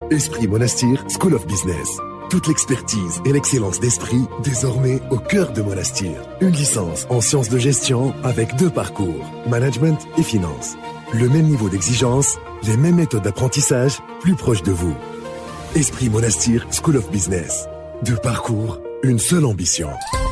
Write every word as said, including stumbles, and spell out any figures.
Esprit Monastir School of Business. Toute l'expertise et l'excellence d'esprit désormais au cœur de Monastir. Une licence en sciences de gestion avec deux parcours, management et finance. Le même niveau d'exigence, les mêmes méthodes d'apprentissage, plus proches de vous. Esprit Monastir School of Business. Deux parcours, une seule ambition.